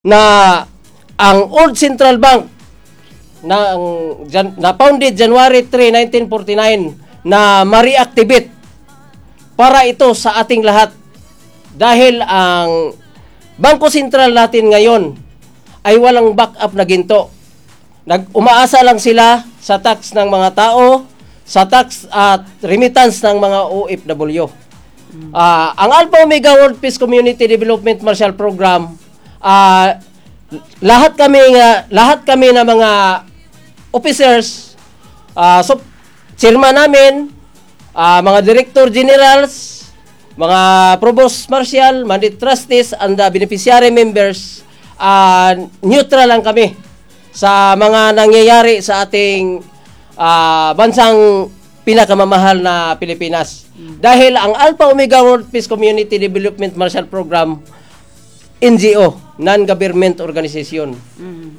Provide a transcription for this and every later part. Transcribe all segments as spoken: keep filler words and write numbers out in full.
na ang Old Central Bank na, ang, na founded January third, nineteen forty-nine na ma-reactivate para ito sa ating lahat. Dahil ang Bangko Sentral natin ngayon ay walang backup na ginto. Nag-umaasa lang sila sa tax ng mga tao, sa tax at remittance ng mga O F W. Mm. Uh, ang Alpha Omega World Peace Community Development Marshall Program, uh, lahat kami nga lahat kami na mga officers, uh, so, chairman namin, uh, mga director generals, mga provost marshal, mandate trustees, and the beneficiary members, uh, neutral lang kami sa mga nangyayari sa ating uh, bansang pinakamamahal na Pilipinas. Mm. Dahil ang Alpha Omega World Peace Community Development Marshall Program, N G O, non-government organization. Mm.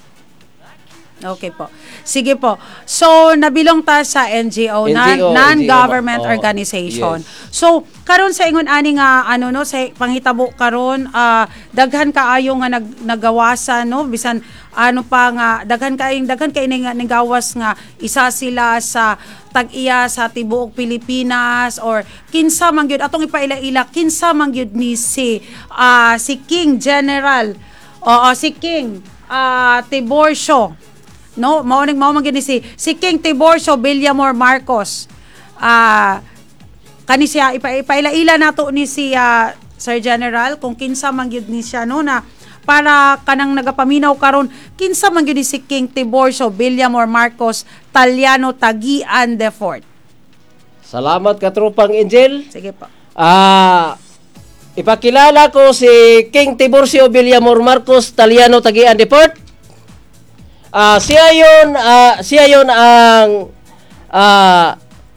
Okay po. Sige po. So, nabilong ta sa N G O, N G O non-government N G O, organization. yes. So, karon sa ingon ani nga ano no sa panghitabo karon uh, daghan kaayo nga nag, nagawasan no bisan ano pa nga daghan kay daghan kay nga nagawas nga isa sila sa tag-iya sa tibuok Pilipinas or kinsa man gyud atong ipaila-ila kinsa man gyud ni si uh, si King General o si King uh, Tiborcio. No, mao ning mao man gini si si King Tiborcio Villamor Marcos. Ah uh, kani siya ipa, ipaila-ila nato ni si uh, Sir General kung kinsa man gyud ni siya no na para kanang nagapaminaw karon kinsa man gyud ni si King Tiborcio Villamor Marcos Taliano Tagian the Fourth. Salamat ka tropang Angel. Sige po. Ah uh, ipakilala ko si King Tiborcio Villamor Marcos Taliano Tagian the Fourth. Uh, siya yun, uh, siya yun ang uh,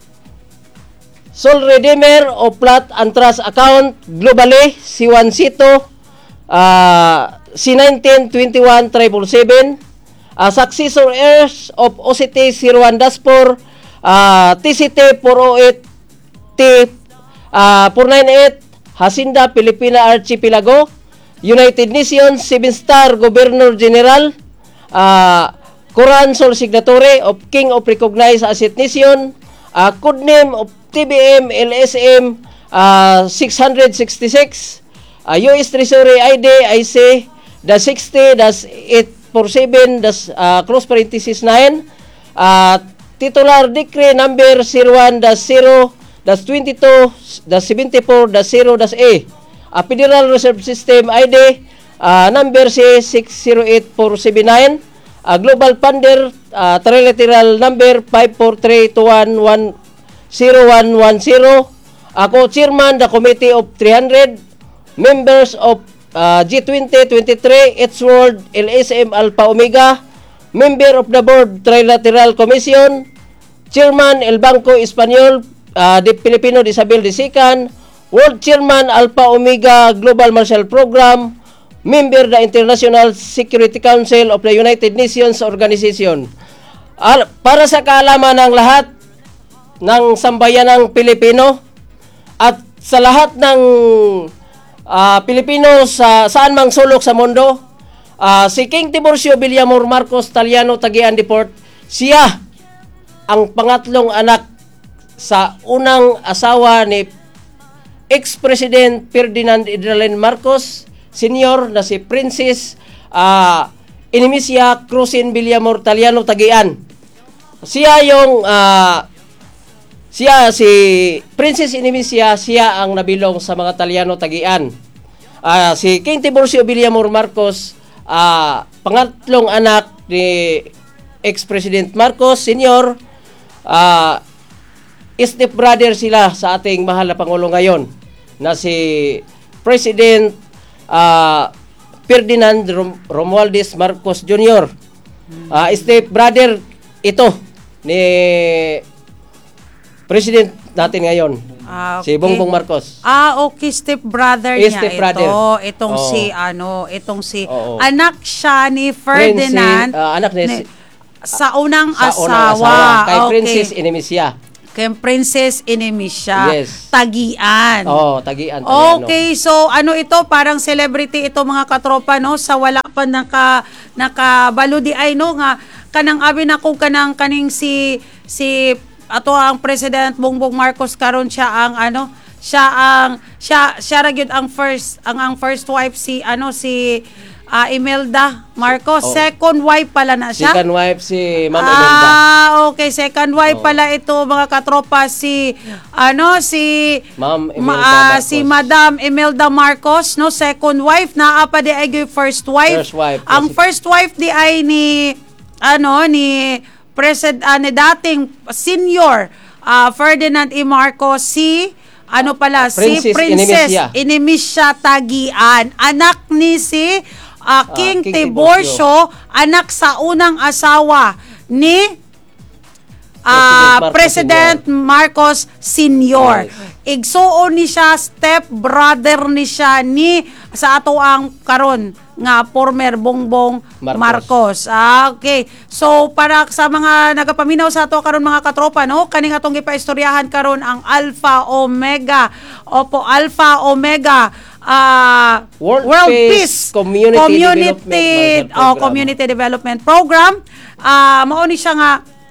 sole redeemer of Plot and Trust account globally, si Juancito, uh, C nineteen twenty-one triple seven, uh, successor heirs of O C T zero one dash four, uh, T C T four oh eight T uh, four ninety-eight, Hacienda Filipina Archipelago, United Nations seven star Governor General, Uh, Quran Sole Signatory of King of Recognized Asset Nation, uh, codename of T B M L S M uh, six sixty-six, uh, U S Treasury I D I C sixty eight forty-seven uh, cross parenthesis nine, uh, titular decree number zero one zero twenty-two seventy-four zero A, uh, Federal Reserve System I D Uh, number C six zero eight four seven nine, uh, Global Funder uh, trilateral number five four three two one one zero one one zero. Ako chairman the committee of three hundred, members of uh, G twenty twenty-three, It's World, L S M Alpha Omega, member of the board Trilateral Commission, chairman El Banco Espanyol, uh, the Filipino Disability Second, world chairman Alpha Omega Global Marshall Program, member the International Security Council of the United Nations Organization. Al- para sa kaalaman ng lahat ng sambayanang Pilipino at sa lahat ng uh, Pilipino sa saan mang sulok sa mundo, uh, si King Tiborcio Villamor Marcos Taliano Tagian the Fourth, siya ang pangatlong anak sa unang asawa ni ex-President Ferdinand Idalen Marcos Senior na si Princess uh, Inimisia Crucin Villamor Taliano Tagian. Siya yung uh, siya si Princess Inimisia, siya ang nabilong sa mga Taliano Tagian. Uh, si King Tiborcio Villamor Marcos, uh, pangatlong anak ni ex-President Marcos Senior, uh, step brother sila sa ating mahal na Pangulo ngayon na si President Uh, Ferdinand Rom- Romualdez Marcos Junior Uh, step brother ito ni President natin ngayon, ah, okay. si Bongbong Marcos. Ah, okay, step brother niya step ito. brother. Itong Oo. si ano, itong si Oo. anak siya ni Ferdinand. Prince, uh, anak ni, ni, sa unang sa asawa. unang asawa kay Okay. Princess Inimisia. kay Princess Inemisha Yes. Tagian. Oh, tagian. Tagiano. Okay, so ano ito, parang celebrity ito mga katropa, no, sa wala pa naka nakabalo di ay, no, nga kanang abi na ko kanang kaning si si ato ang President Bongbong Marcos karon siya ang ano, siya ang siya siya ra gyud ang first ang ang first wife si ano si ah, Imelda Marcos. Oh. Second wife pala na siya. Second wife si Ma'am Imelda. Ah, okay. Second wife Oh. pala ito mga katropa si ano si Ma'am Imelda ma- ah, Marcos. si Madam Imelda Marcos, no, second wife. Naa pa di ay gyud first wife. First wife. Ang Yes. first wife di ay ni ano ni President uh, ni dating senior ah, Ferdinand E. Marcos, si ano pala si Princess Princess Inemisya. Inemisya Tagian, anak ni si ah, King, King Tiburcio, anak sa unang asawa ni ah, President President Marcos Senior. Yes. Igsuon ni siya, step brother ni siya ni sa ato ang karon nga former Bongbong Marcos. Marcos. Ah, okay. So para sa mga nagapaminaw sa ato karon mga katropa, no, kaning atong gipaistoryahan karon ang Alpha Omega. Opo, Alpha Omega ah World Peace Peace Community Development oh, Program. Community Development Program. Ah, mao ni siya nga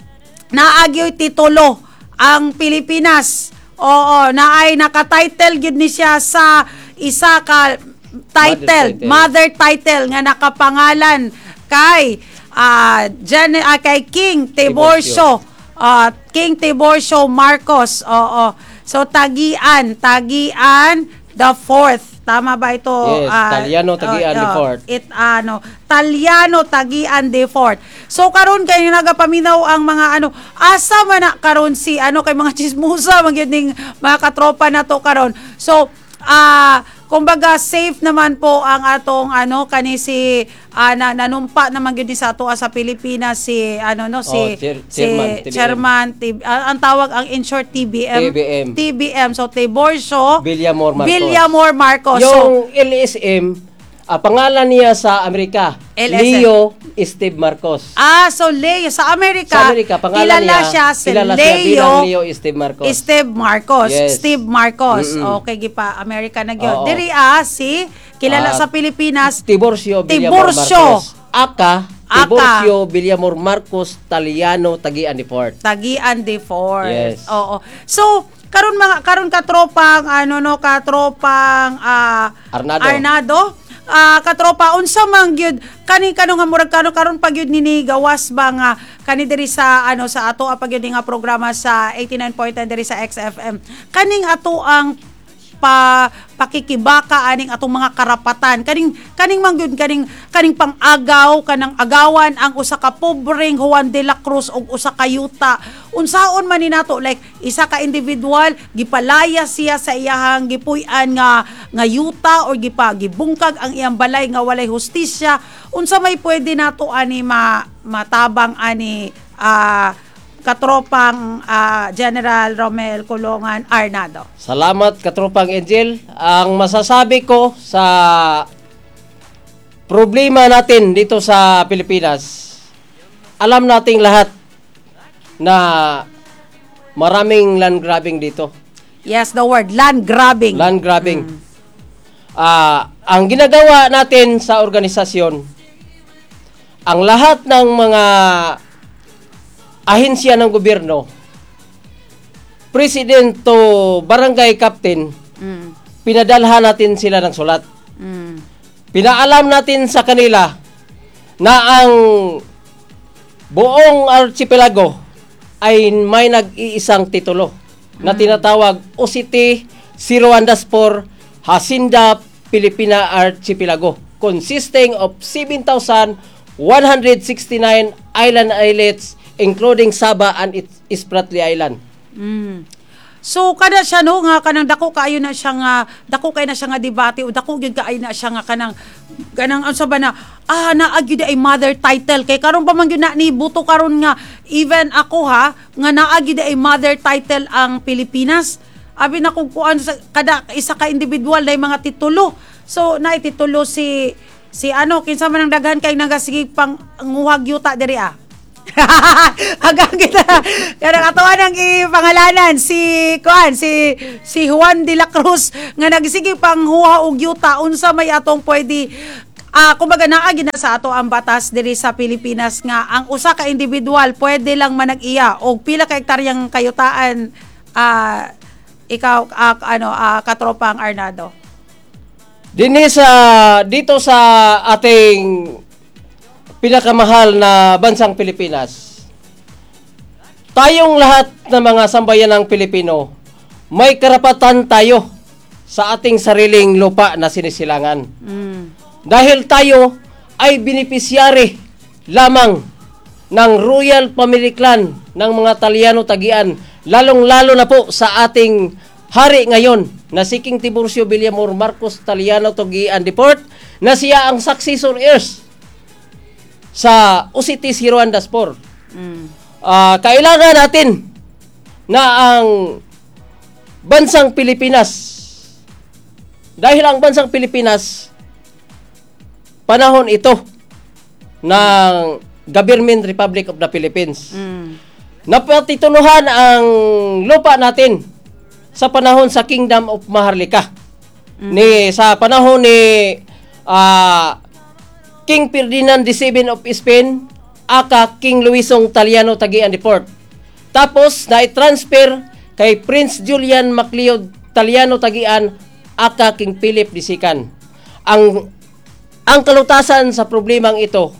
naagyoy titulo ang Pilipinas. Oo, naay naka-title gid ni siya sa isa ka title, Mother title. mother title nga nakapangalan kay ah Jan ah, kay King Tiburcio. Ah, King Tiburcio Marcos. Oo. So Tagian, Tagian the fourth. Tama ba ito? Yes, Ah, Talyano Tagian the oh, fourth. It ano, Talyano Tagian the fourth. So karon kay nagapaminaw ang mga ano, asa man na karon si ano kay mga chismosa man gyud ning mga katropa na to karon. So ah kumbaga safe naman po ang atong ano kani si ah, na, nanumpa naman gyud ni sa ato ah, sa Pilipinas si ano no si Oh, chair- si chairman, T B M. chairman T- ah, ang tawag ang in short T B M T B M. T B M so Tiburcio Villamor Marcos. Villamor Marcos. So, Yung L S M, ah, pangalan niya sa Amerika, L S M. Leo Steve Marcos. ah, so Leo sa Amerika, Sa Amerika, pangalan kilala niya, siya si kilala siya Leo, bilang Leo Steve Marcos. Steve Marcos. Yes. Steve Marcos. Mm-mm. Okay, gipa Amerika na gyud. Oo. Diri ah si kilala Ah, sa Pilipinas Tiburcio Villamor Tiburcio. Marcos. Aka, Aka. Tiburcio Villamor Marcos Talyano Tagian the fourth. Tagian de Fort. Yes. Oo. So, karon mga karon katropang ano no katropang ah, Arnado. Arnado. Ah, katropa unsa man gyud kani kano nga murag kano karon pag gyud nini gawas ba nga kani diri sa ano sa ato pag gyud nga programa sa eighty-nine point nine diri sa X F M kaning ato ang pa pakikibaka aning atong mga karapatan kaning kaning mangyud kaning kaning pang-agaw kanang agawan ang usa ka pobreng Juan de la Cruz og usa ka yuta unsaon man ni nato like isa ka individual gipalaya siya sa iyahang gipuy-an nga nga yuta or gipa gibungkag ang iyang balay nga walay hustisya unsa may pwede nato ani ma, matabang ani ah katropang ah, General Romel Culongan Arnado. Salamat katropang Angel. Ang masasabi ko sa problema natin dito sa Pilipinas, alam nating lahat na maraming land grabbing dito. Yes, the word land grabbing. Land grabbing. Ah, ang ginagawa natin sa organisasyon, ang lahat ng mga ahensya ng gobyerno, president to barangay captain, Mm. pinadalhan natin sila ng sulat. Mm. Pinaalam natin sa kanila na ang buong archipelago ay may nag-iisang titulo na tinatawag O C T zero underscore Hacienda Filipina Archipelago, consisting of seven thousand one hundred sixty-nine island islets including Sabah and Spratly Island. Mm. So kada siya no nga kanang dako kaayo na siya nga dako kay na siya nga debate o dako gyud kaayo na siya nga kanang kanang unsa ba na ah naa gyud ay mother title kay karon pa man gyud na ni buto karon nga even ako ha nga naa gyud ay mother title ang Pilipinas. Abi na kung kuan sa kada isa ka individual day mga titulo. So naay titulo si si ano kinsa man ang daghan kay nagasige pang nguhag yuta diri ah. Hanggang kita kaya nakatawa ng ipangalanan si kuan si si Juan de la Cruz nga nagsige pang huha og yuta unsa may atong pwede ah kumbaga naa gina sa ato ang batas diri sa Pilipinas nga ang usa ka individual pwede lang manag-iya og pila ka hektaryang kayutaan ah ikaw ah, ano ah, katropang Arnado. Dinhi sa dito sa ating pinakamahal na bansang Pilipinas, tayong lahat ng mga sambayanang Pilipino, may karapatan tayo sa ating sariling lupa na sinisilangan. Mm. Dahil tayo ay beneficiary lamang ng Royal Family Clan ng mga Talyano Tagian, lalong-lalo na po sa ating hari ngayon na si King Tiburcio Villamor Marcos Talyano Tagian the fourth, na siya ang successor heirs sa Ositis Hiruan Daspor. Mm. Uh, kailangan natin na ang bansang Pilipinas, dahil ang bansang Pilipinas panahon ito ng Government Republic of the Philippines. Mm. Napatitunuhan ang lupa natin sa panahon sa Kingdom of Maharlika. Mm. Ni sa panahon ni uh, King Ferdinand the seventh of Spain, aka King Luisong Talyano Tagian the fourth. Tapos na i-transfer kay Prince Julian MacLeod Talyano Tagian, aka King Philip the second. Ang ang kalutasan sa problemang ito,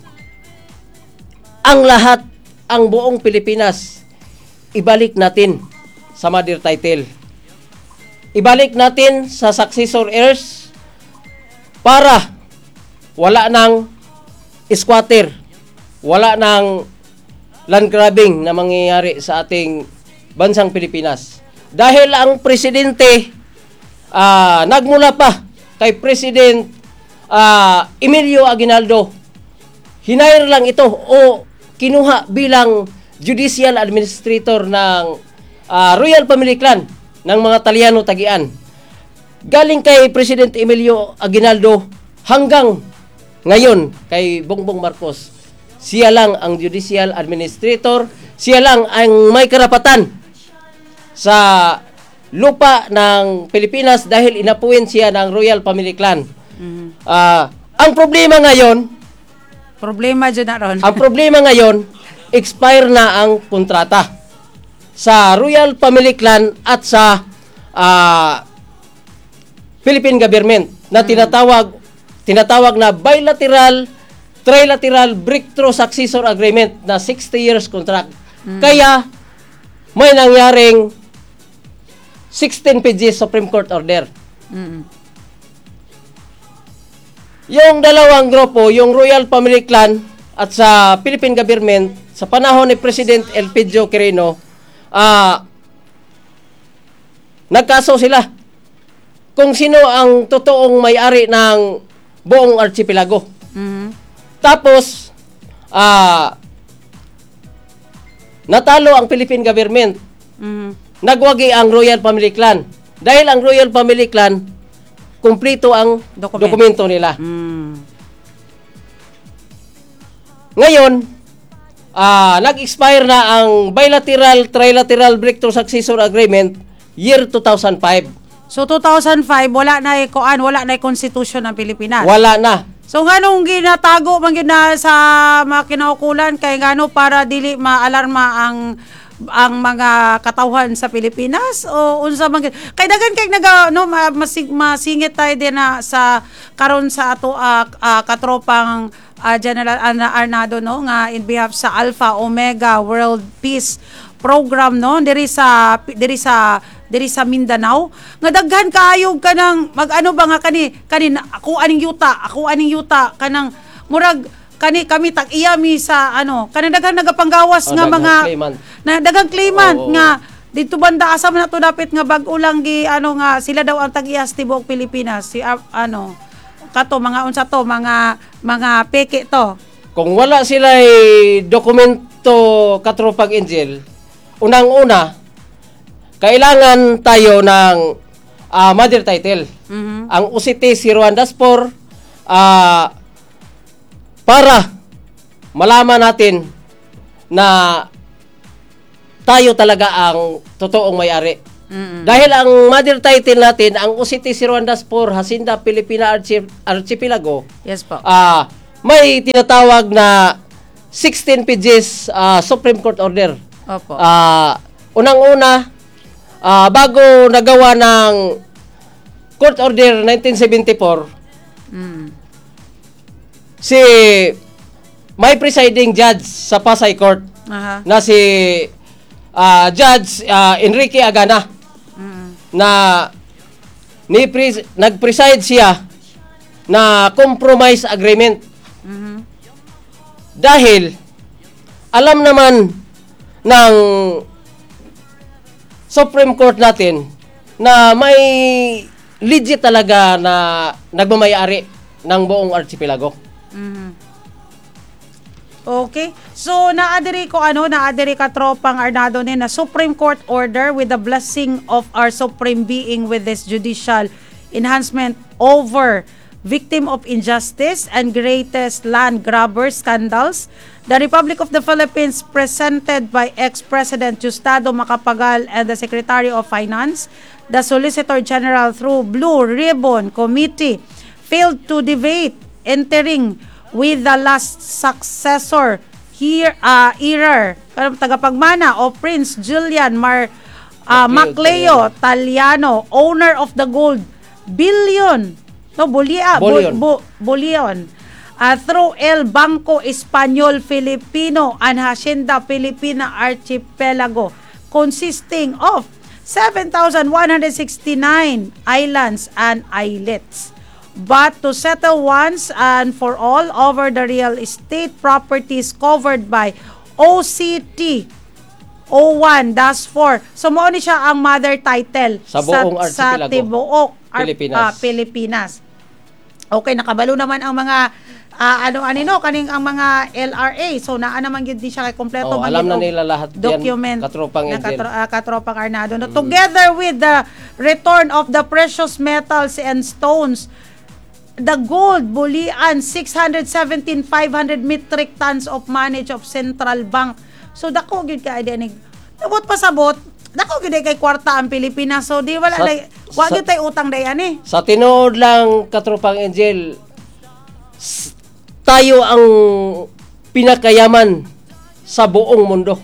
ang lahat, ang buong Pilipinas, ibalik natin sa mother title. Ibalik natin sa successor heirs para wala nang squatter, wala nang land grabbing na mangyayari sa ating bansang Pilipinas. Dahil ang presidente uh, nagmula pa kay President uh, Emilio Aguinaldo, hinire lang ito o kinuha bilang judicial administrator ng uh, Royal Family Clan ng mga Talyano Tagian. Galing kay President Emilio Aguinaldo hanggang ngayon kay Bongbong Marcos, siya lang ang judicial administrator, siya lang ang may karapatan sa lupa ng Pilipinas dahil inapuin siya ng Royal Family Clan. Mm. Uh, ang problema ngayon, problema dyan na ron. ang problema ngayon, expire na ang kontrata sa Royal Family Clan at sa uh, Philippine government na tinatawag tinatawag na bilateral trilateral breakthrough successor agreement na sixty years contract. Mm. Kaya may nangyaring sixteen pages Supreme Court order. Mm. Yung dalawang grupo, yung Royal Family Clan at sa Philippine government, sa panahon ni President Elpidio Quirino, ah, nagkaso sila kung sino ang totoong may-ari ng buong archipelago. Mm. Tapos, ah, natalo ang Philippine government. Mm. Nagwagi ang Royal Family Clan. Dahil ang Royal Family Clan, kumplito ang Document. dokumento nila. Mm. Ngayon, ah, nag-expire na ang bilateral trilateral breakthrough successor agreement year two thousand five. So two thousand five wala na kuan, wala na constitution ng Pilipinas. Wala na. So nganong ginatago man gid na sa mga kinaukulan kay ngano para dili maalarma ang ang mga katawhan sa Pilipinas o unsa man gid kay daghan kay naga no masig, masingit tayo din na sa karon sa ato uh, uh, katropang uh, General Ana Arnado no nga in behalf sa Alpha Omega World Peace Program no diri sa diri sa diri sa Mindanao nga daghan kaayog kanang mag-ano ba nga kani kani ako aning yuta ako aning yuta kanang murag kani kami tag-iyami sa ano kanang daghang nagapanggawas Oh, nga daghang mga claimant. na daghang claimant Oo. nga dito banda asa man nato dapit nga bag-o lang gi ano nga sila daw ang tag-iyas tibuok Pilipinas si uh, ano kato mga unsa to mga mga peke to. Kung wala sila dokumento katropag Angel, unang-una kailangan tayo ng uh, mother title. Mhm. Ang Ositis Hiruan Daspor uh, para malaman natin na tayo talaga ang totoong may-ari. Mm-mm. Dahil ang mother title natin, ang O C T zero one dash four Hacienda Filipina Archi- Archipelago, Yes po. ah may tinatawag na sixteen pages ah, Supreme Court order. Opo. Ah, unang-una, ah, bago nagawa ng Court Order nineteen seventy-four, Mm. si may presiding judge sa Pasay Court Aha. na si ah, Judge ah, Enrique Agana Mm. na ni pres- nag-preside siya na compromise agreement. Mhm. Dahil alam naman ng Supreme Court natin na may legit talaga na nagmamayari ng buong archipelago. Mhm. Okay. So, naadiri ko ano, naadiri ka tropang Arnado ni na Supreme Court order with the blessing of our Supreme Being with this judicial enhancement over victim of injustice and greatest land grabber scandals. The Republic of the Philippines presented by ex-President Justado Macapagal and the Secretary of Finance, the Solicitor General through Blue Ribbon Committee failed to debate entering with the last successor here uh, error tagapagmana o Prince Julian Mar uh, Macleo Taliano, owner of the gold billion no bulia Bullion. bu, bu, bullion uh, through El Banco Espanyol Filipino and Hacienda Filipina Archipelago consisting of seven thousand one hundred sixty-nine islands and islets, but to settle once and for all over the real estate properties covered by O C T zero one dash four. So, mo ni siya ang mother title Sa buong sa archipelago. tibuok ar- Pilipinas. ah, Pilipinas. Okay, nakabalo naman ang mga ah, ano anino kaning ang mga L R A. So naa naman gyud di siya kay kompleto Oh, man alam gyud na og nila lahat yan, document katropang na Angel. katro- ah, katropang Arnado. No, together with the return of the precious metals and stones, the gold bulian six hundred seventeen thousand five hundred metric tons of managed of Central Bank. So dako gyud ka idea ni dabot pasabot dako gyud kay kwarta ang Pilipinas. So di wala Sa- day wa sa- gyud tay utang day ani. Sa tinuod lang, katropang Angel, s- tayo ang pinakayaman sa buong mundo.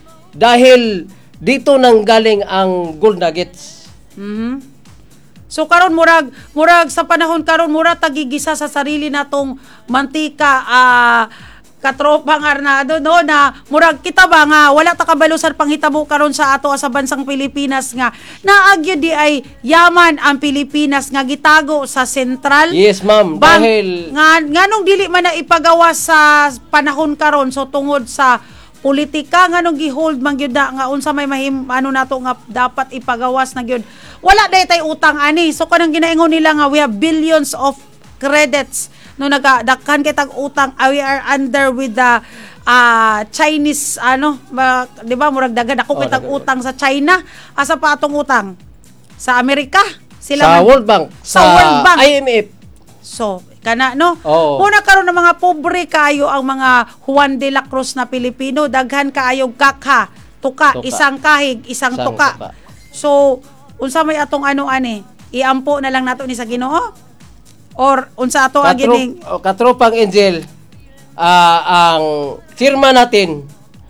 Dahil dito nang galing ang gold nuggets. Mhm. So karon murag murag sa panahon karon murag tagigisa sa sarili natong mantika ah katropang Arnado no na murag kita ba nga wala ta kabalo sa panghitabo karon sa ato sa bansang Pilipinas nga naagyo di ay yaman ang Pilipinas nga gitago sa sentral. Yes, ma'am. Bang- Dahil nga nganong dili man na ipagawa sa panahon karon so tungod sa politika nganong gi-hold man gyud na nga unsa may mahim ano nato nga dapat ipagawas na gyud wala day tay utang ani so kanang ginaingon nila nga we have billions of credits no nagadakhan kay tag utang uh, we are under with the uh, Chinese ano ba, di ba murag dagan ako kay Oh, tag dagan. utang sa China asa pa atong utang sa Amerika sila sa man- World Bank, sa World Bank. I M F, So, kana no? Oo. Muna karon ng mga pobre kayo ang mga Juan de la Cruz na Pilipino, daghan kaayong kakha, tuka, Tuka. isang kahig, isang, Isang tuka. tuka. So, unsa may atong ano ani? Iampo na lang nato ni sa Ginoo? Or unsa ato ang Katrop, gining oh, katropang Angel, ah, ang firma natin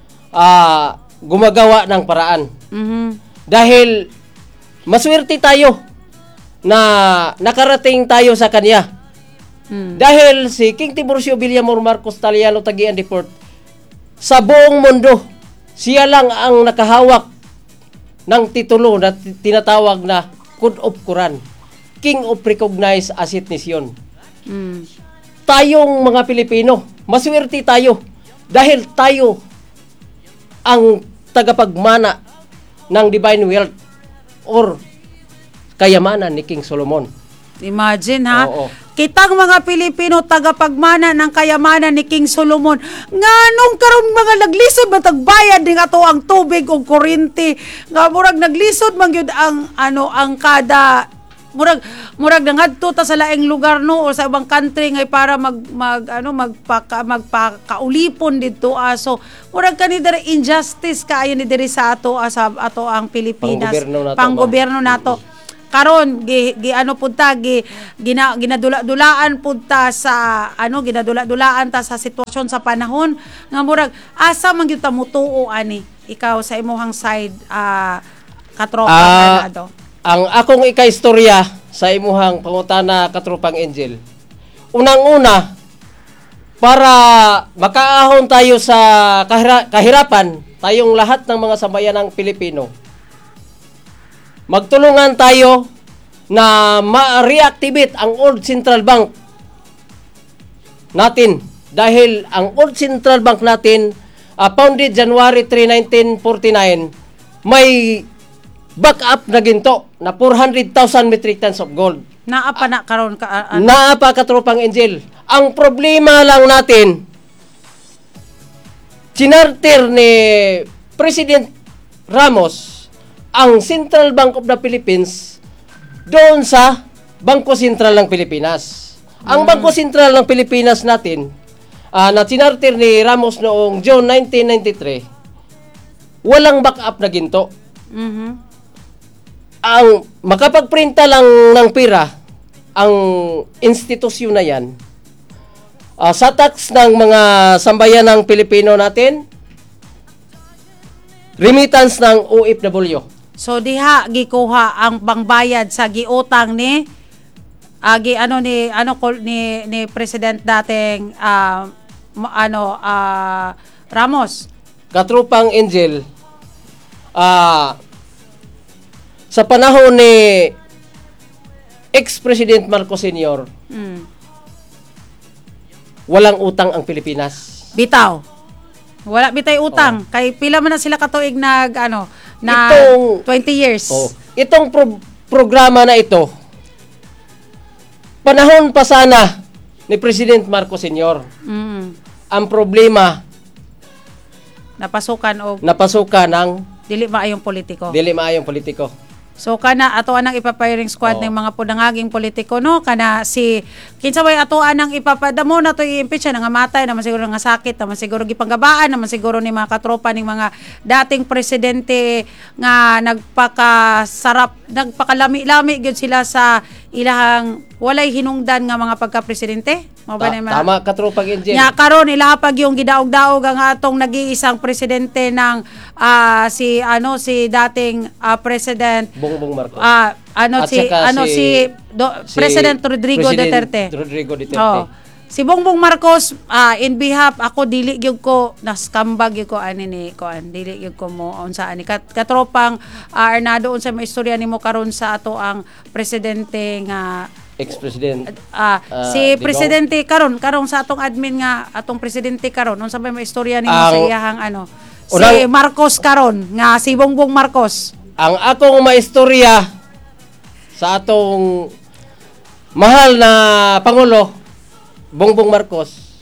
ah, gumagawa ng paraan. Mhm. Dahil maswerte tayo na nakarating tayo sa kanya. Hmm. Dahil si King Tiburcio Villamor Marcos Taliano Tagian Deport, sa buong mundo, siya lang ang nakahawak ng titulo na t- tinatawag na Code of Quran, King of Recognized Asset Nation. Mm. Tayong mga Pilipino, maswerte tayo dahil tayo ang tagapagmana ng divine wealth or kayamanan ni King Solomon. Imagine ha. Oo. Kitang mga Pilipino tagapagmana ng kayamanan ni King Solomon. Nganong karon mga naglisod man tagbayad ning ato ang tubig o kuryente. Nga murag naglisod man gyud ang ano ang kada murag murag nangadto ta sa laing lugar no o sa ibang country ngay para mag mag ano magpaka magpakaulipon didto ah. So murag kani diri injustice kaayo ni diri sa ato ah, sa ato ang Pilipinas, Panggobyerno nato, panggobyerno nato. Karon gi, gi ano punta gi gina, ginadula-dulaan punta sa ano ginadula-dulaan ta sa sitwasyon sa panahon nga murag asa man gyud ta mutuo ani ikaw sa imong side uh, katropa uh, Arnado. Ang akong ika-istorya sa imuhang pangutana katropang Angel. Unang-una para makaahon tayo sa kahira- kahirapan tayong lahat ng mga sambayanang Pilipino. Magtulungan tayo na ma-reactivate ang Old Central Bank natin dahil ang Old Central Bank natin uh, founded January third, nineteen forty-nine may backup na ginto na four hundred thousand metric tons of gold. Naa pa na karon ka uh, uh, Naa pa katropang Angel. Ang problema lang natin chinarter ni President Ramos ang Central Bank of the Philippines doon sa Bangko Sentral ng Pilipinas. Ang Mm. Bangko Sentral ng Pilipinas natin, uh, na sinarter ni Ramos noong June nineteen ninety-three, walang backup na ginto. mhm. Ang makapagprinta lang ng pera, ang institusyon na yan, uh, sa tax ng mga sambayan ng Pilipino natin, remittance ng O F W. So diha gikuha ang pangbayad sa giutang ni agi ano ni ano kol- ni ni President dating ah, ma- ano ah, Ramos. Katropang Angel, ah sa panahon ni ex-President Marcos Senior, Mm. walang utang ang Pilipinas. Bitaw. Wala bitay utang kay pila man na sila katuig nag ano na Itong- twenty years. Oh, itong pro- programa na ito, panahon pa sana ni President Marcos Senior. Mm. Ang problema, Napasukan og napasukan ng dili maayong politiko. dili maayong politiko. So kana ato anang ipapiring squad Oo. ng mga pudangaging politiko no kana si kinsa may ato anang ipapadamo na to i-impeach na nga matay naman siguro nga sakit naman siguro gipanggabaan naman siguro ni mga katropa ning mga dating presidente nga nagpakasarap nagpakalami-lami gyud sila sa ilahang walay hinungdan nga mga pagka-presidente. Mao ba Ta- na mga- tama katropang Angel. Nya karon ila pag yung gidaog-daog ang atong nag-iisang presidente ng ah, si ano si dating ah, president Bongbong Marcos. ah ano At si saka ano si, si- Do- Si President Rodrigo President Duterte. Rodrigo Duterte. Oh. Si Bongbong Marcos ah, in behalf ako dili gyud ko naskambag gyud ko ani ni ko an dili gyud ko mo unsa ani kat katropang ah, Arnado unsa may istorya nimo karon sa ato ang presidente nga Ex-President. Ah, Ah, si Digong. presidente karon karon sa atong admin nga atong presidente karon unsa may istorya nimo Ang- sa iyahang ano si Unang- Marcos karon nga si Bongbong Marcos. Ang akong maistorya sa atong mahal na Pangulo, Bongbong Marcos,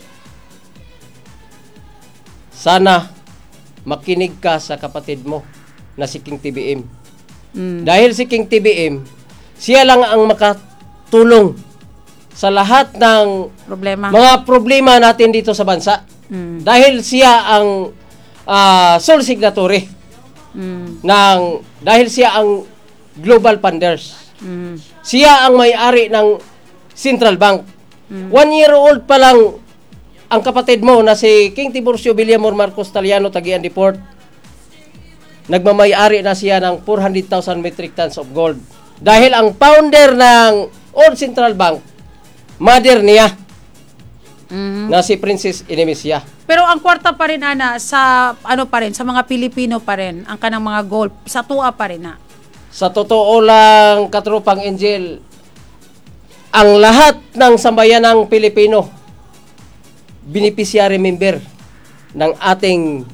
sana makinig ka sa kapatid mo na si King T B M. Mm. Dahil si King T B M, siya lang ang makatulong sa lahat ng Problema. mga problema natin dito sa bansa. Mm. Dahil siya ang ah, sole signatory Mm. ng dahil siya ang global funders. Mm. Siya ang may-ari ng Central Bank. One year old pa lang ang kapatid mo na si King Tiburcio Villamor Marcos Taliano Tagian Deport. Nagmamay-ari na siya ng four hundred thousand metric tons of gold. Dahil ang founder ng Old Central Bank, mother niya, Mhm. na si Princess Inemisia. Pero ang kwarta pa rin ana sa ano pa rin sa mga Pilipino pa rin ang kanang mga gold sa tuwa pa rin na. Sa totoo lang, katropang Angel, ang lahat ng sambayanang Pilipino, beneficiary member ng ating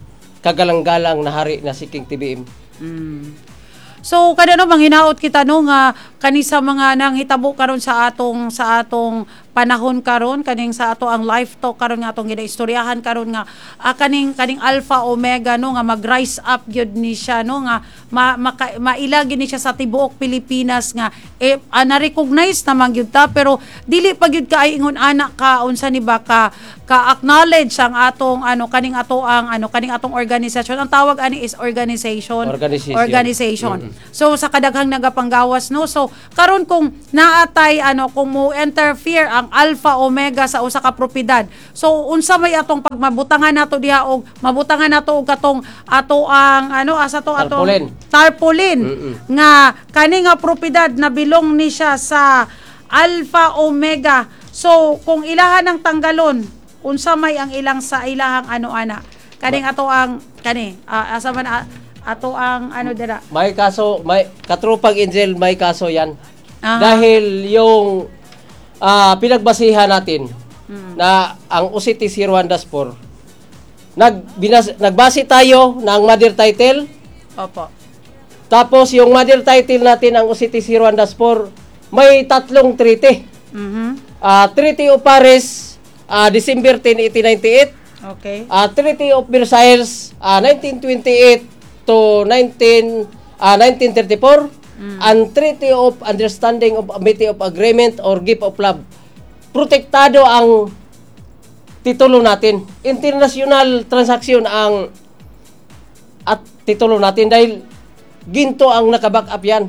kagalang-galang na hari na si King T B M. Mm. So kada no manghinaot kita no nga kani sa mga nanghitabo karon sa atong sa atong panahon karon, kaning sa ato ang life talk karon nga atong ginaistoryahan karon nga ah, kaning kaning Alpha Omega no nga mag-rise up gyud ni siya no nga ma, maka, mailagi ni siya sa tibuok Pilipinas nga eh, ah, na-recognize naman gyud ta, pero dili pa gyud kay ingon anak ka unsa ni ba ka ka-acknowledge ang atong ano kaning ato ang ano kaning atong organisasyon. Ang tawag ani is organization. Organization. Organization. Mm-hmm. So sa kadaghang nagapanggawas no. So karon kung naatay ano kung mo interfere ang Alpha Omega sa usa ka propiedad. So unsa may atong pagmabutangan nato diha og mabutangan nato og katong ato ang ano asa to atong Tarpaulin. tarpaulin Mm-mm. nga kani nga propiedad na bilong ni siya sa Alpha Omega. So kung ilahan ng tanggalon, unsa may ang ilang sa ilahang ano ana kaning ato ang kani ah, asa man ah, ato ang ano dira. May kaso, may katropang Angel, may kaso yan. Aha. Dahil yung ah, pinagbasihan natin na ang U C T zero one dash four, nag, binas, nagbase tayo ng mother title, Opo. tapos yung mother title natin ang U C T zero one dash four, may tatlong treaty. Mhm. Ah, Treaty of Paris, ah, December tenth, eighteen ninety-eight, Okay. ah, Treaty of Versailles, ah, nineteen twenty-eight to nineteen, ah, nineteen thirty-four, and Treaty of Understanding of Amity of Agreement or Gift of Love. Protektado ang titulo natin. International transaction ang at titulo natin dahil ginto ang nakaback up yan.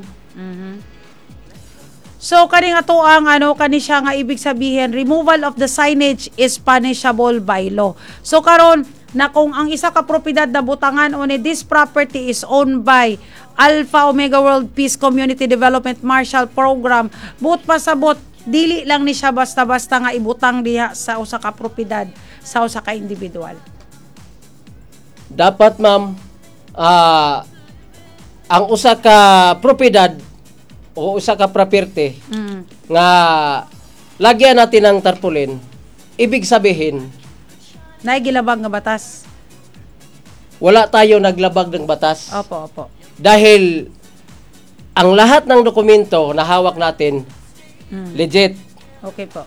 So kaning ato ang ano kani siya nga ibig sabihin removal of the signage is punishable by law. So karon na kung ang isa ka propiedad na butangan o ni this property is owned by Alpha Omega World Peace Community Development Marshall Program, but pasabot dili lang ni siya basta-basta nga ibutang diha sa usa ka propiedad sa usa ka individual. Dapat ma'am, ah, ang usa ka propiedad o usa ka property Mm. nga lagyan natin ng tarpaulin, ibig sabihin Nay gilabag nga batas. wala tayo naglabag ng batas. Opo, opo. Dahil ang lahat ng dokumento na hawak natin Mm. legit. Okay po.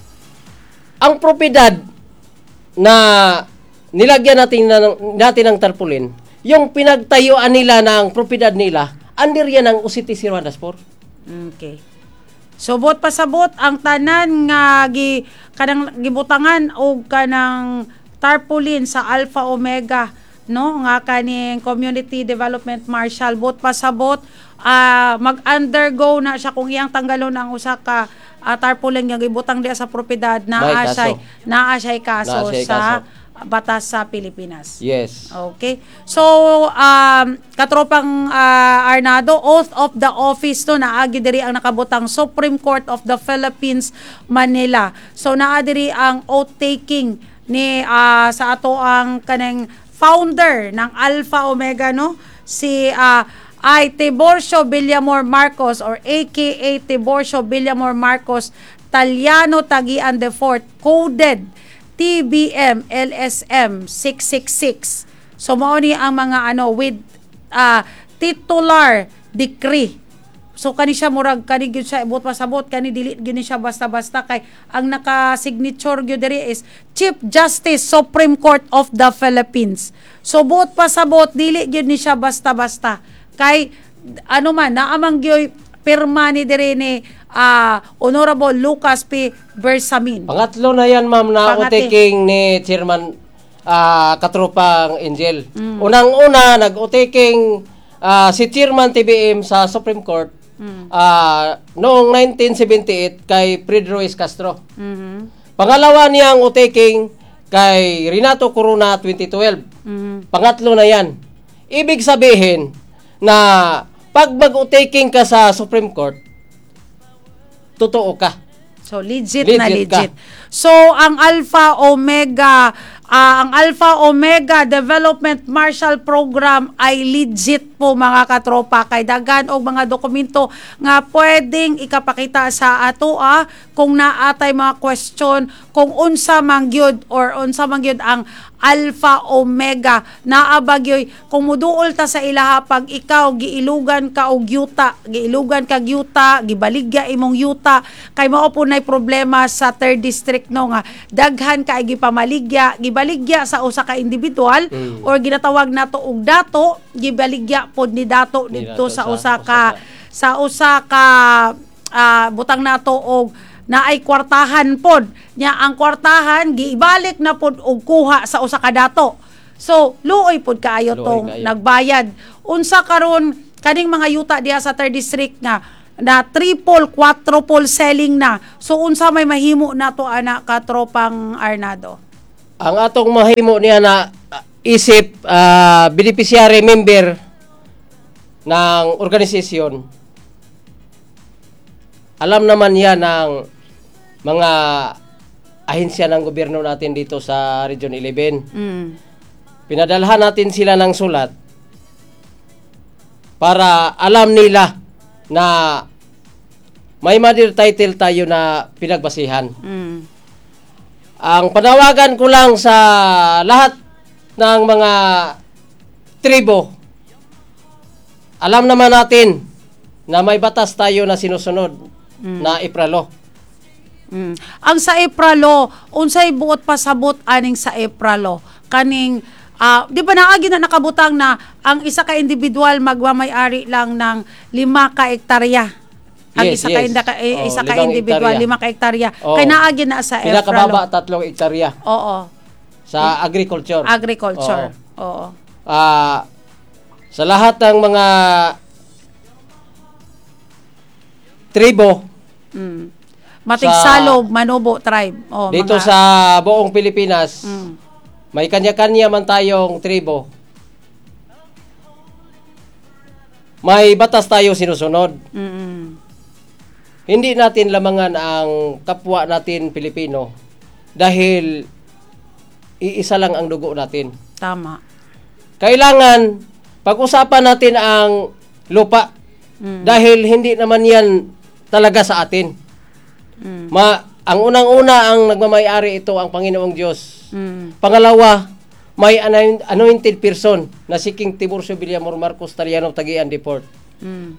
Ang propiedad na nilagyan natin na, natin ng tarpaulin, yung pinagtayuan nila ng propiedad nila, under yan ang U C T zero one dash four. Okay. So bot pasabot ang tanan nga gi kanang gibutangan og kanang tarpaulin sa Alpha Omega no nga kaning Community Development Marshall, bot pasabot ah, mag-undergo na siya kung iyang tanggalon ang usa ka ah, tarpaulin nga gibutang diha sa propiedad May naa kaso. siya naa siya kaso Naa siya'y sa kaso. batas sa Pilipinas. Yes. Okay. So, um, katropang uh, Arnado, oath of the office to, naagi diri ang nakabutang Supreme Court of the Philippines, Manila. So, naadiri ang oath taking ni uh, sa ato ang kanang founder ng Alpha Omega, no? Si uh, ay Tiborcio Villamor Marcos or A K A Tiborcio Villamor Marcos Taliano Tagian the Fourth, coded T B M L S M six six six. So mao ni ang mga ano with uh, titular decree. So kani siya murag kani gyud siya ibot pasabot kani dili gyud ni siya basta-basta kay ang naka-signature gyud diri is Chief Justice Supreme Court of the Philippines. So buot pasabot dili gyud ni siya basta-basta kay ano man naamang gyud pirma ni diri ni uh, Honorable Lucas P. Bersamin. Pangatlo na yan, ma'am, na Pangati. utaking ni Chairman ah, Katropang Angel. Mm. Unang-una, nag-utaking ah, si Chairman T B M sa Supreme Court Mm. ah, noong nineteen seventy-eight kay Fred Ruiz Castro. Mhm. Pangalawa niyang utaking kay Renato Corona twenty twelve. Mhm. Pangatlo na yan. Ibig sabihin na pag mag-utaking ka sa Supreme Court, totoo ka. So legit, na Legit ka. legit. So ang Alpha Omega ah, ang Alpha Omega Development Marshall Program ay legit po po mga katropa, kay daghan og mga dokumento nga pwedeng ikapakita sa ato ah, kung naatay mga question kung unsa man gyud or unsa man gyud ang Alpha Omega naabagyoy kung muduol ta sa ilaha pag ikaw giilugan ka og yuta, giilugan ka yuta, gibaligya imong yuta kay mao po nay problema sa third district no nga daghan ka gipamaligya, gibaligya sa usa ka individual mm. or ginatawag nato og dato, gibaligya pod ni dato didto sa, sa usa ka sa usa ka uh, butang nato og na ay kwartahan pod nya ang kwartahan giibalik na pod og kuha sa usa ka dato. So luoy pod kaayo tong nagbayad. Unsa karon kaning mga yuta diha sa third district nga na triple, quadruple selling na. So unsa may mahimo nato ana ka tropang Arnado? Ang atong mahimo niya na uh, isip uh, beneficiary member ng organisasyon. Alam naman yan ng mga ahensya ng gobyerno natin dito sa Region eleven. Mm. Pinadalhan natin sila ng sulat para alam nila na may mother title tayo na pinagbasihan. Mm. Ang panawagan ko lang sa lahat ng mga tribo, alam naman natin na may batas tayo na sinusunod mm. na ipralo. Mm. Ang sa ipralo, unsay buot pasabot aning sa ipralo? Kaning Uh, di ba naagi na nakabutang na ang isa ka individual magmamay-ari lang ng lima ka hektarya. Ang yes, isa yes. ka, inda, eh, oh, isa ka individual, hektarya. lima ka hektarya. Oh. Kaya naagi na sa Efralo. Pinakababa, tatlong hektarya. Oo. Sa agriculture. Agriculture. Oo. Uh, sa lahat ng mga tribo, mm. Matigsalog, Manobo tribe. Oh, dito mga, sa buong Pilipinas, mm. may kanya-kanya man tayong tribo. May batas tayo sinusunod. Mm-hmm. Hindi natin lamangan ang kapwa natin Pilipino dahil iisa lang ang dugo natin. Tama. Kailangan pag-usapan natin ang lupa mm. dahil hindi naman yan talaga sa atin. Mm. Ma, ang unang-una ang nagmamay-ari ito ang Panginoong Diyos. Mm. Pangalawa, may anointed person na si King Tiburcio Villamor Marcos Tariano Tagian Deport. Mm.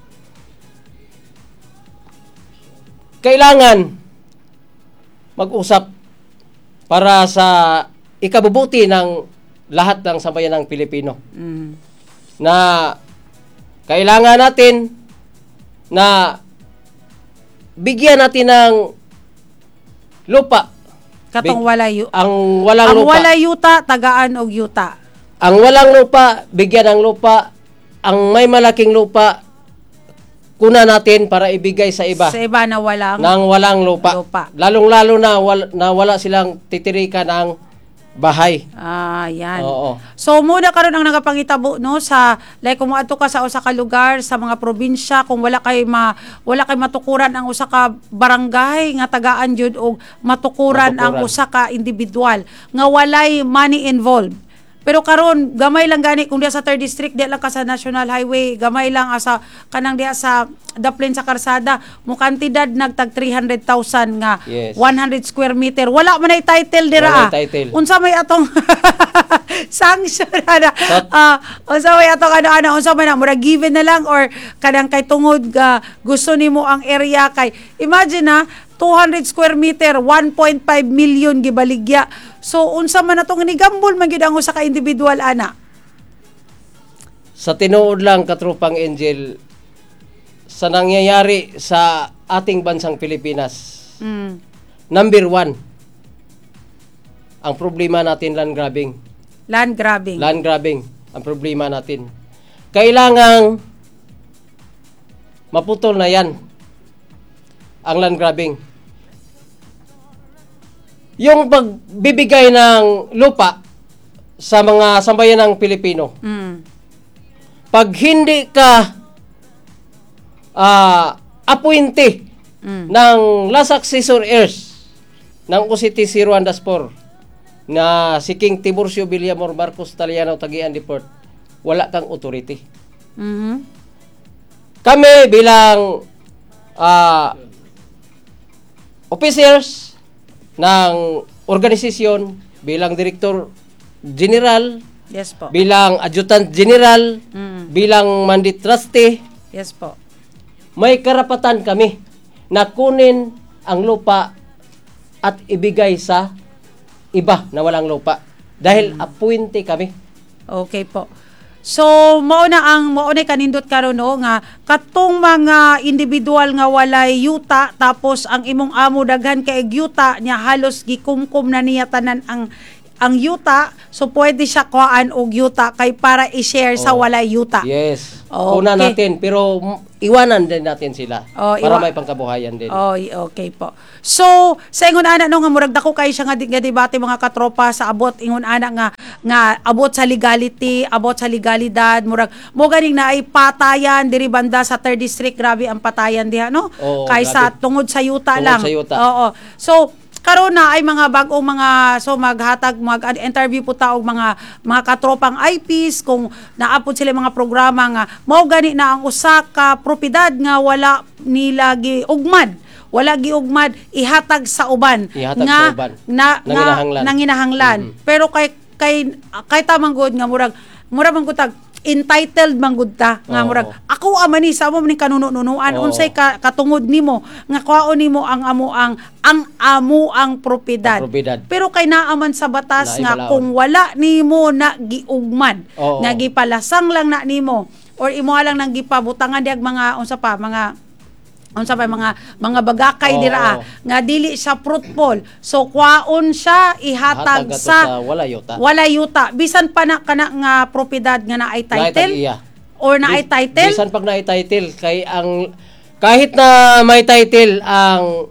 Kailangan mag-usap para sa ikabubuti ng lahat ng sambayan ng Pilipino. Mm. Na kailangan natin na bigyan natin ng lupa. Katong walay yu- ang walang ang lupa. walay yuta, tagaan og yuta. Ang walang lupa, bigyan ng lupa. Ang may malaking lupa, kuna natin para ibigay sa iba. Sa iba na walang nang walang lupa. lupa. Lalong-lalo na, wal, na wala silang titirikan ng bahay. Ah, yan. Oo. So muna karon ang nagapangitabo no sa like kung moadto ka sa usa ka lugar sa mga probinsya kung wala kay ma wala kay matukuran ang usa ka barangay nga tagaan jud og matukuran, matukuran ang usa ka individual nga walay money involved. Pero karon gamay lang gani kung diha sa third district diha lang ka sa National Highway, gamay lang asa kanang diha sa daplin sa karsada, mo kantidad nagtag three hundred thousand nga yes. one hundred square meter. Wala man ay title dira. Title. Unsa may atong sanction ana? Ah, uh, unsa may atong ano ana unsa may na mura given na lang or kanang kay tungod ga gusto nimo ang area kay imagine na two hundred square meter, one point five million gibaligya. So unsa man atong nigambol man gyud ang usa ka individual ana? Sa tinuod lang katropang Angel sa nangyayari sa ating bansang Pilipinas. Mm. Number one, ang problema natin land grabbing. Land grabbing. Land grabbing ang problema natin. Kailangang maputol na yan ang land grabbing. Yung pagbibigay ng lupa sa mga sambayan ng Pilipino. Mm. Pag hindi ka uh, appointee mm. ng last successor heirs ng O C T zero one dash four na si King Tiburcio Villamor Marcos Tariano Tagian Deport, wala kang authority. Mhm. Kami bilang ah, officers ng organisasyon, bilang Director General, Yes po. bilang Adjutant General, Mm. bilang Mandate Trustee, Yes po. may karapatan kami na kunin ang lupa at ibigay sa iba na walang lupa. Dahil appointee kami. Okay po. So, mao na ang mao na kanindot karon no nga katong mga individual nga walay yuta tapos ang imong amo daghan kay yuta niya halos gikumkum na niya tanan ang ang yuta, so pwede siya kuhaan og yuta kay para i-share sa Oh. walay yuta. Yes. Okay. Kuna natin, pero mm, iwanan din natin sila Oh, para iwa- may pangkabuhayan din. Oh, okay po. So, sa ingon ana no nga murag dako kay siya nga, di- nga debate mga katropa sa abot ingon ana nga nga abot sa legality, abot sa legalidad, murag mo ganing naay patayan diri banda sa third district, grabe ang patayan diha no. Oo, Kaysa grabe. tungod sa yuta Tungod lang. sa yuta. Oo. So, karon na ay mga bagong mga so maghatag mag-interview po ta og mga mga katropang I Ps kung naapod sila mga programa nga mao gani na ang usa ka propiedad nga wala nila giugmad wala giugmad ihatag sa uban Ihatag nga sa uban. na nga Nanginahanglan. nanginahanglan. Mhm. Pero kay kay kay tamang gud nga murag murag man gud tag entitled man gud ta nga Oo. murag ako ama ni sa mo ni kanuno-nunuan Oo. unsay ka, katungod nimo nga kwaon nimo ang amo ang ang amo ang propiedad. Ang propiedad. Pero kay naaman sa batas Naay nga balaod. kung wala nimo na giugmad, Oo. nga gipalasang lang na nimo or imo lang nang gipabutangan diag mga unsa pa mga unsa pa mga mga bagakay Oo, dira oo. nga dili siya fruitful. So kwaon siya ihatag Hatag ato sa sa wala yuta. wala yuta bisan pa na kana nga propiedad nga naay Naitag title iya. or naay Bis- title. Bisan pag naay title kay ang kahit na may title ang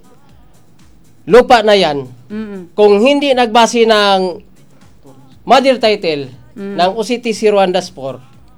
lupa na yan, Mm. kung hindi nagbase ng mother title Mm. ng O C T zero one dash four,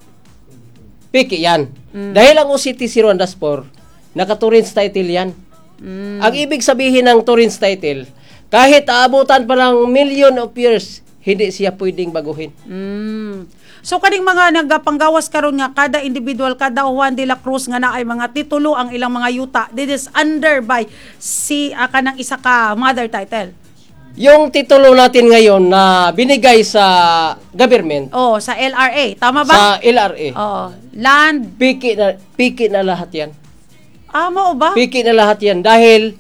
piki yan. Mm. Dahil ang O C T zero one dash four, naka-Torrens title yan. Mm. Ang ibig sabihin ng Torrens title, kahit aabutan pa ng million of years, hindi siya pwedeng baguhin. Mm. So kaning mga nagapanggawas karon nga kada individual kada Juan de la Cruz nga naay mga titulo ang ilang mga yuta, this is under by si uh, kanang isa ka mother title. Yung titulo natin ngayon na binigay sa government, Oh, sa L R A, tama ba? sa L R A, Oh, land. piki na, piki na lahat yan. Ah, mao ba? Piki na lahat yan dahil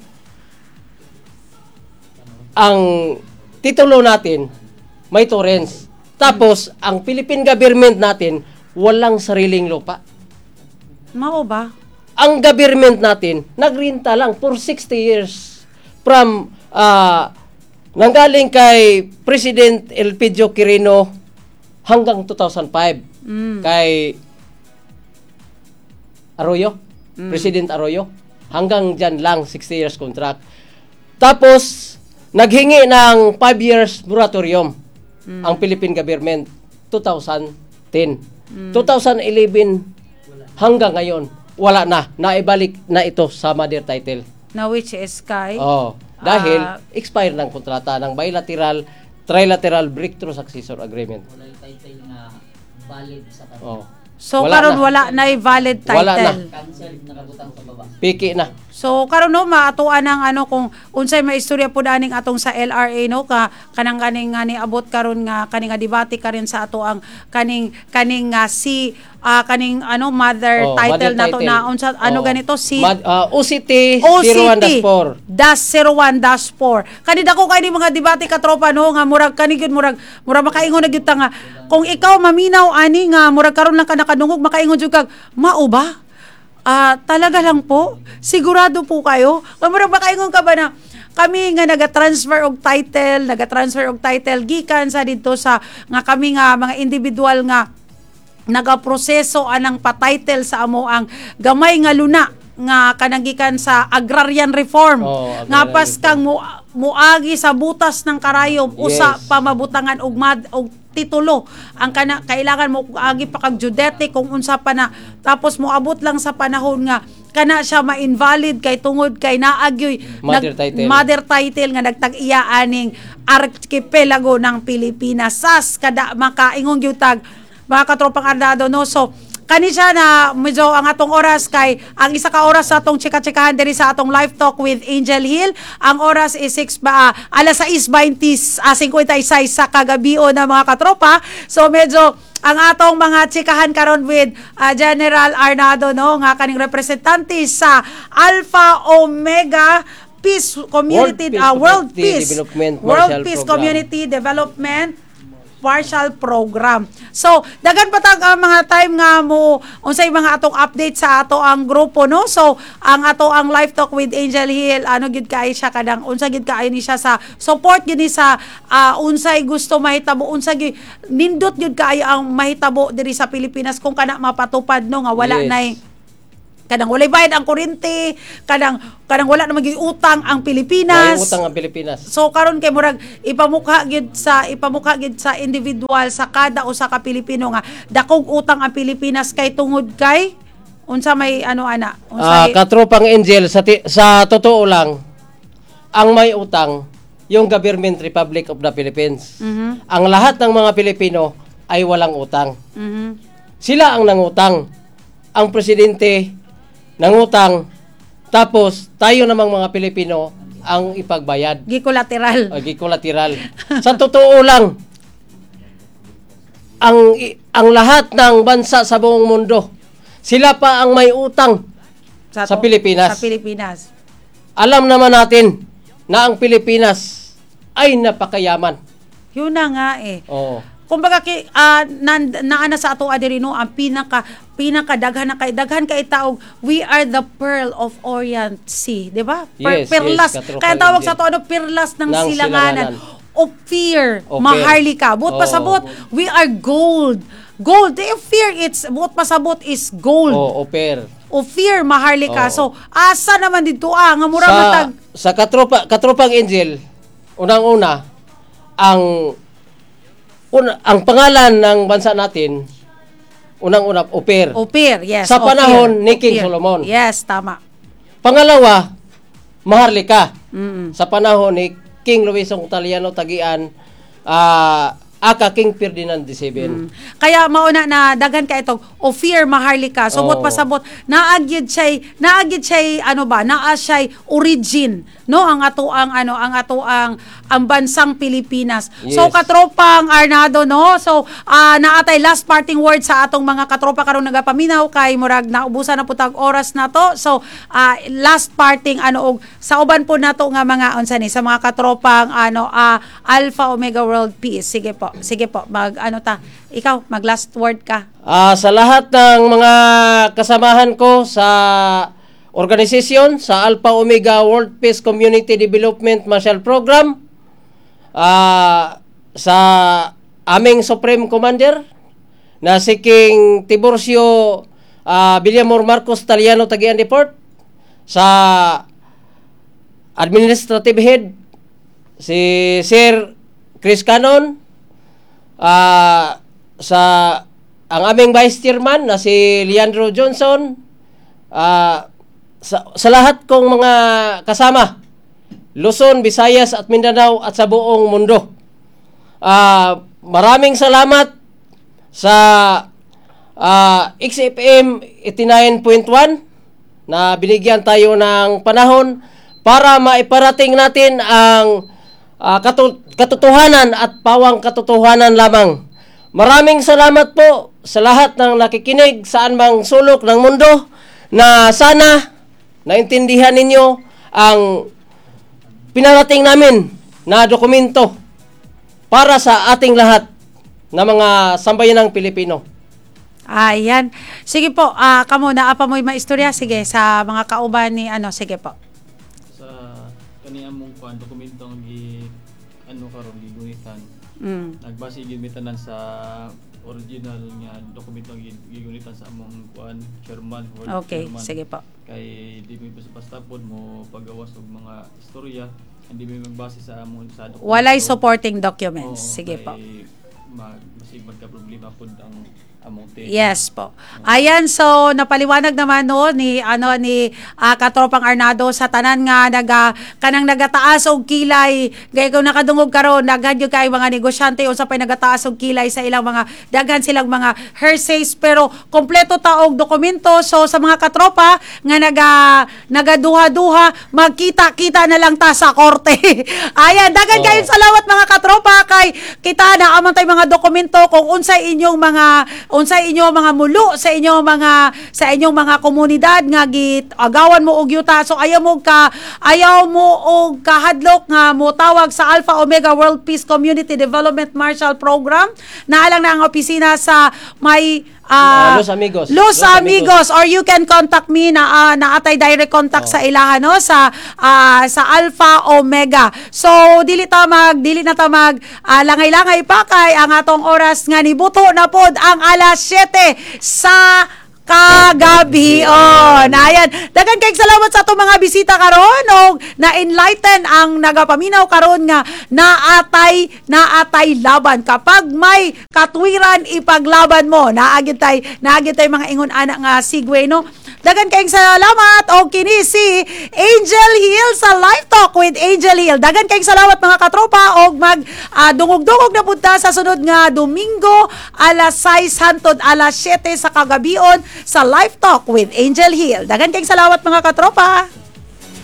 ang titulo natin may Torrens. Tapos, ang Philippine government natin walang sariling lupa. Mao ba? Ang government natin nagrenta lang for sixty years from ah, nanggaling kay President Elpidio Quirino hanggang two thousand five Mm. kay Arroyo, President Arroyo, hanggang dyan lang sixty years contract. Tapos naghingi ng five years moratorium ang Philippine government two thousand ten. two thousand eleven hanggang ngayon wala na, naibalik na ito sa mother title. Na which is kay Oh, dahil Ah. expire ng kontrata ng bilateral trilateral breakthrough successor agreement. Wala yung title nga valid sa kanya. Oh. So wala karon na. wala na valid title. Wala na. Cancel, nakabutang sa baba. Piki na. So karon no maatuan ng ano kung unsay maistorya po daning atong sa L R A no ka kanang kaning nga niabot karon nga kaning nga debate karon sa ato ang kaning kaning nga si ah, kaning ano mother Oh, title mother nato title. na unsa ano Oh. ganito si Mad- ah, O C T O C zero one T dash four. dash zero one dash four. Kanida ko kay ni mga debate katropa no nga murag kani gyud murag murag makaingon na gyud ta nga kung ikaw maminaw ani nga murag karon lang ka nakadungog makaingon jud kag mao ba? Ah, talaga lang po. Sigurado po kayo. Nga murag makaingon ka ba na kami nga naga-transfer og title, naga-transfer og title gikan sa dito sa nga kami nga mga individual nga nagaproseso anang pa-title sa amo ang gamay nga luna nga kananggikan sa agrarian reform. Oh, nga agrarian pas kang mu, muagi sa butas ng karayom usa Yes. pa mabutangan og mad og titulo ang kana kailangan mo agi pa kag judete kung unsa pa na tapos moabot lang sa panahon nga kana siya ma-invalid kay tungod kay naagyoy Mother title. mother title nga nagtag-iya aning archipelago ng Pilipinas sas kada makaingon gyud tag mga katropang ardado no so kani siya na medyo ang atong oras kay ang isa ka oras sa atong chika-chikahan diri sa atong live talk with Angel Hill. Ang oras is six ba uh, alas sais twenty uh, fifty-six sa kagabio na mga katropa. So medyo ang atong mga chikahan karon with uh, General Arnado no nga kaning representante sa Alpha Omega Peace Community World Peace uh, World Community Peace Development World Marshall Peace Program. Community Development Marshall Program. So, dagan pa tag ang mga time nga mo unsay mga atong update sa ato ang grupo no. So, ang ato ang live talk with Angel Hill ano gid kay siya kadang unsa gid kay ni siya sa support gid ni sa uh, unsay gusto mahitabo unsa gid nindot gid kay ang mahitabo diri sa Pilipinas kung kana mapatupad no nga wala Yes. nay kadang walay bayad ang kuryente, kadang kadang wala na maging utang ang Pilipinas. May utang ang Pilipinas. So karon kay murag ipamukha gid sa ipamukha gid sa individual sa kada usa ka Pilipino nga dakong utang ang Pilipinas kay tungod kay unsa may ano ana Ah, unsa katropang Angel, sa, ti- sa totoo lang, ang may utang, yung Government Republic of the Philippines. Mhm. Ang lahat ng mga Pilipino ay walang utang. Mhm. Sila ang nangutang. Ang presidente nangutang, tapos tayo namang mga Pilipino ang ipagbayad. Gi-collateral. Agi collateral. Sa totoo lang, ang i- ang lahat ng bansa sa buong mundo, sila pa ang may utang sa to- Pilipinas. Sa Pilipinas. Alam naman natin na ang Pilipinas ay napakayaman. Yun na nga eh. Oo. Kumbaga kay uh, nan, naana sa ato adiri no ang pinaka pinaka daghan na kay daghan kay taog we are the pearl of Orient Sea, di ba? Per, Yes, perlas. yes, katro Kaya ka tawag din. sa to ano perlas ng, Ng silanganan. silanganan. Ophir, Ophir. maharlika. Buot Oo. pasabot, we are gold. Gold, the Ophir, it's buot pasabot is gold. Oo, oper. Ophir, maharlika. Oo. So, asa naman dito ah, nga mura Sa matag sa katropa katropang Angel, unang-una ang una, ang pangalan ng bansa natin unang-una oper. Ophir, yes. Sa panahon Ophir, ni King Ophir. Solomon. Yes, tama. Pangalawa, maharlika. Mm. Sa panahon ni King Luisong Italiano Tagian, ah aka King Ferdinand the Seventh. Kaya mauna na daghan ka itong Ophir maharlika. Subot Oo. pasabot naagyud siya naagyud siya ano ba naa siya origin no ang ato ang ano ang ato ang ang bansang Pilipinas. So Yes. katropang Arnado no. So ah, naatay last parting word sa atong mga katropa karong nagapaminaw kay murag naubusan na putag oras na to. So ah, last parting ano og sa uban po nato nga mga unsa ni sa mga katropang ano ah, Alpha Omega World Peace. Sige po. Sige po. Mag ano ta. Ikaw mag last word ka. Ah, sa lahat ng mga kasamahan ko sa organisasyon sa Alpha Omega World Peace Community Development Marshall Program, ah, sa aming Supreme Commander na si King Tiburcio ah, Villamor Marcos Taliano Tagian Deport, sa Administrative Head si Sir Chris Canon, ah, sa ang aming Vice Chairman na si Leandro Johnson, ah, sa, sa lahat kong mga kasama, Luzon, Visayas at Mindanao at sa buong mundo. Ah, maraming salamat sa ah, X F M eighty-nine point one na binigyan tayo ng panahon para maiparating natin ang ah, katu- katotohanan at pawang katotohanan lamang. Maraming salamat po sa lahat ng nakikinig saan mang sulok ng mundo na sana naintindihan ninyo ang pinarating namin na dokumento para sa ating lahat na mga sambayanang Pilipino. Ayan. Sige po, ah kamo na apa mo'y maistorya sige sa mga kauban ni ano sige po. Sa kaniya mong kuan dokumento ang gi ano karon gigunitan. Mm. Nagbase gid mi tanan sa original nga dokumento ang gi- gigunitan sa among kuan chairman board Okay, chairman. sige po. Kay di mi basta pod mo pagawas og mga istorya, hindi mi magbase sa among sa dokumento. Walay supporting documents. Oo, Sige po. kay mag masig magka problema pud ang among team. Yes po. Ayan, so napaliwanag naman no ni ano ni ah, Katropang Arnado sa tanan nga naga kanang nagataas og kilay gay kung nakadungog karon daghan gyud kay mga negosyante unsa pay nagataas og kilay sa ilang mga daghan silang mga hersays pero kompleto ta og dokumento. So sa mga katropa nga naga nagaduha-duha magkita-kita na lang ta sa korte. Ayan, daghan Oo. kayo salawat mga katropa kay kita na amang tay mga dokumento kung unsay inyong mga unsay inyong mga mulo sa inyong mga sa inyong mga komunidad nga git agawan mo og yuta. So ayaw mo ka ayaw mo og kahadlok nga mo tawag sa Alpha Omega World Peace Community Development Marshall Program. Naalang na ang opisina sa may Ah, ah, Los Amigos. Los Los Amigos, or you can contact me na ah, naatay direct contact sa ilaha no sa ah, sa Alpha Omega. So dili ta mag dili na ta mag ah, langay-langay pa kay ang atong oras nga nibuto na pod ang alas siyete sa kagabion. Ayan, daghan kay salamat sa atong mga bisita karon og na-enlighten ang nagapaminaw karon nga naatay naatay laban kapag may katwiran ipaglaban mo. Naagid tay naagid tay mga ingon ana nga segue no. Daghan kayong salamat og kini si Angel Hill sa Live Talk with Angel Hill. Daghan kayong salamat mga katropa og mag ah, dungog-dungog na punta sa sunod nga Domingo alas sais hantod alas siyete sa kagabion sa Live Talk with Angel Hill. Daghan kayong salamat mga katropa.